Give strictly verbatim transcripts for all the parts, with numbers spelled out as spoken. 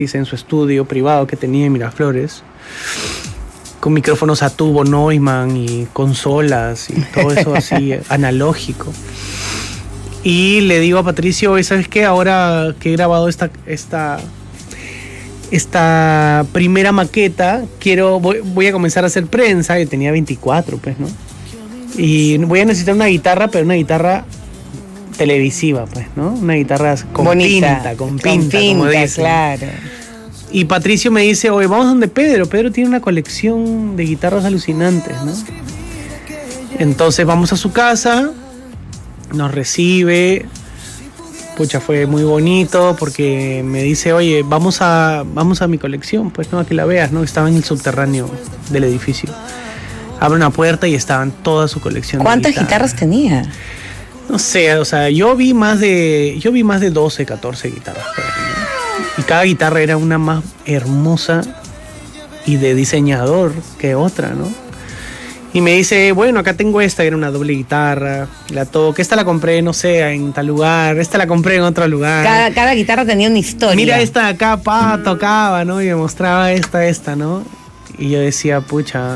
en su estudio privado que tenía en Miraflores, con micrófonos a tubo Neumann y consolas y todo eso así analógico. Y le digo a Patricio, ¿sabes qué? Ahora que he grabado esta, esta, esta primera maqueta, quiero, voy, voy a comenzar a hacer prensa. Yo tenía veinticuatro, pues, ¿no? Y voy a necesitar una guitarra, pero una guitarra televisiva, pues, ¿no? Una guitarra con bonita, pinta, con pinta, con pinta, como dicen. Claro. Y Patricio me dice, oye, vamos donde Pedro. Pedro tiene una colección de guitarras alucinantes, ¿no? Entonces vamos a su casa, nos recibe. Pucha, fue muy bonito porque me dice, oye, vamos a, vamos a mi colección, pues, ¿no? A que la veas, ¿no? Estaba en el subterráneo del edificio. Abre una puerta y estaban toda su colección. ¿Cuántas guitarras tenía? No sé, o sea, yo vi más de, yo vi más de doce, catorce guitarras por ahí, ¿no? Y cada guitarra era una más hermosa y de diseñador que otra, ¿no? Y me dice, bueno, acá tengo esta, era una doble guitarra, la toco, esta la compré, no sé, en tal lugar, esta la compré en otro lugar. Cada, cada guitarra tenía una historia. Mira esta de acá, pa, tocaba, ¿no? Y me mostraba esta, esta, ¿no? Y yo decía, pucha,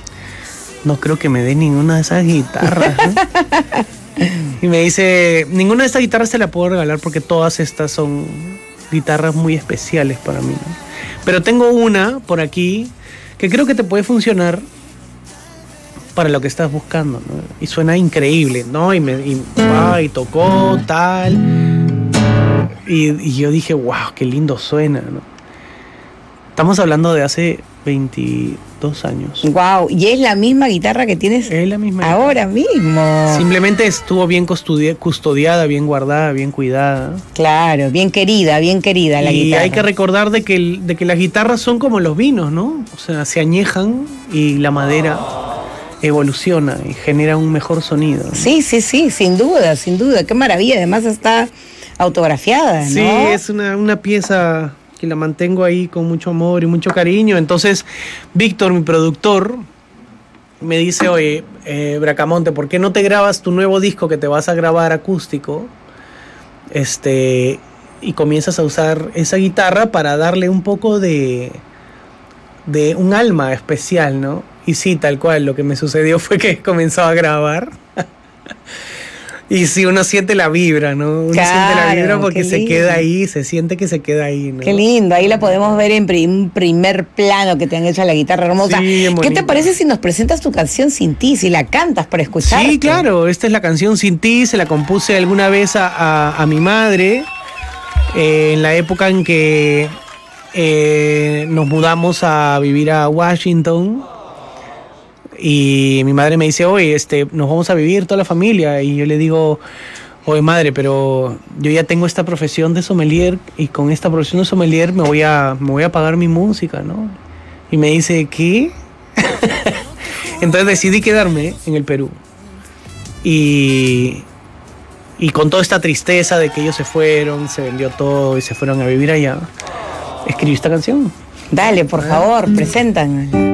no creo que me dé ninguna de esas guitarras, ¿no? Y me dice, ninguna de estas guitarras te la puedo regalar porque todas estas son guitarras muy especiales para mí, ¿no? Pero tengo una por aquí que creo que te puede funcionar para lo que estás buscando, ¿no? Y suena increíble, ¿no? Y, me, y, ah, y tocó tal. Y, y yo dije, wow, qué lindo suena, ¿no? Estamos hablando de hace veintidós años. Wow, y es la misma guitarra que tienes es la misma ahora guitarra. mismo. Simplemente estuvo bien custodi- custodiada, bien guardada, bien cuidada. Claro, bien querida, bien querida la y guitarra. Y hay que recordar de que, el, de que las guitarras son como los vinos, ¿no? O sea, se añejan y la madera evoluciona y genera un mejor sonido, ¿no? Sí, sí, sí, sin duda, sin duda. Qué maravilla, además está autografiada, ¿no? Sí, es una, una pieza que la mantengo ahí con mucho amor y mucho cariño. Entonces, Víctor, mi productor, me dice, oye, eh, Bracamonte, ¿por qué no te grabas tu nuevo disco que te vas a grabar acústico? Este, y comienzas a usar esa guitarra para darle un poco de, de un alma especial, ¿no? Y sí, tal cual, lo que me sucedió fue que comenzó a grabar. Y sí, uno siente la vibra, ¿no? Uno claro, siente la vibra porque se queda ahí, se siente que se queda ahí, ¿no? Qué lindo, ahí la podemos ver en un primer plano que te han hecho a la guitarra hermosa. Sí, ¿qué te parece si nos presentas tu canción Sin Ti, si la cantas para escuchar? Sí, claro, esta es la canción Sin Ti, se la compuse alguna vez a, a, a mi madre, eh, en la época en que eh, nos mudamos a vivir a Washington. Y mi madre me dice, oye, este, nos vamos a vivir toda la familia. Y yo le digo, oye, madre, pero yo ya tengo esta profesión de sommelier y con esta profesión de sommelier me voy a, me voy a pagar mi música, ¿no? Y me dice, ¿qué? Entonces decidí quedarme en el Perú. Y, y con toda esta tristeza de que ellos se fueron, se vendió todo y se fueron a vivir allá, escribí esta canción. Dale, por favor, preséntanos.